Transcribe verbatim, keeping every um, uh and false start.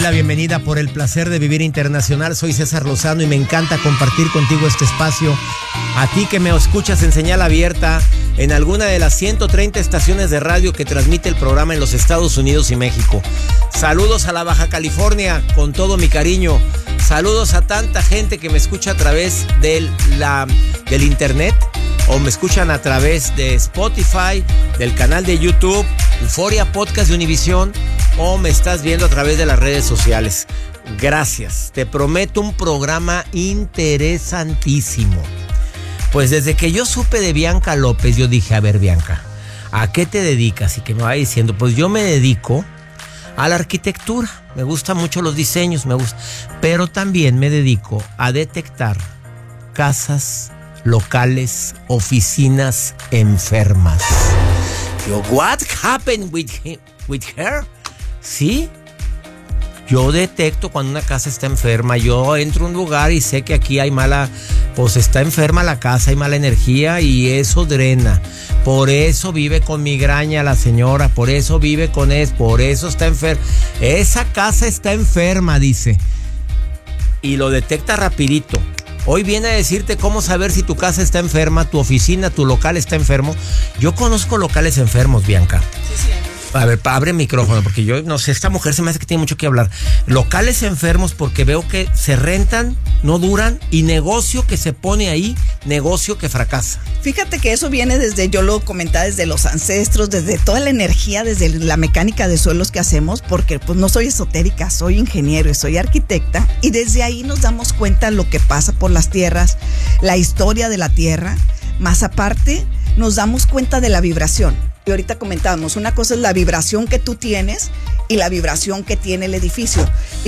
la bienvenida por el placer de vivir internacional. Soy César Lozano y me encanta compartir contigo este espacio. A ti que me escuchas en señal abierta en alguna de las ciento treinta estaciones de radio que transmite el programa en los Estados Unidos y México. Saludos a la Baja California con todo mi cariño. Saludos a tanta gente que me escucha a través del, la, del internet o me escuchan a través de Spotify, del canal de YouTube, Euforia Podcast de Univisión, o me estás viendo a través de las redes sociales. Gracias. Te prometo un programa interesantísimo. Pues desde que yo supe de Bianca López, yo dije, a ver, Bianca, ¿a qué te dedicas? Y que me va diciendo, pues yo me dedico a la arquitectura. Me gustan mucho los diseños, me gusta. Pero también me dedico a detectar casas, locales, oficinas enfermas. Yo, what happened with him, with her? Sí, yo detecto cuando una casa está enferma. Yo entro a un lugar y sé que aquí hay mala, pues está enferma la casa, hay mala energía y eso drena. Por eso vive con migraña la señora, por eso vive con eso, por eso está enferma. Esa casa está enferma, dice. Y lo detecta rapidito. Hoy viene a decirte cómo saber si tu casa está enferma, tu oficina, tu local está enfermo. Yo conozco locales enfermos, Bianca. Sí, sí. A ver, abre el micrófono, porque yo no sé, esta mujer se me hace que tiene mucho que hablar. Locales enfermos porque veo que se rentan, no duran, y negocio que se pone ahí, negocio que fracasa. Fíjate que eso viene desde, yo lo comentaba, desde los ancestros, desde toda la energía, desde la mecánica de suelos que hacemos, porque pues no soy esotérica, soy ingeniero y soy arquitecta, y desde ahí nos damos cuenta lo que pasa por las tierras, la historia de la tierra, más aparte nos damos cuenta de la vibración. Y ahorita comentábamos, una cosa es la vibración que tú tienes y la vibración que tiene el edificio.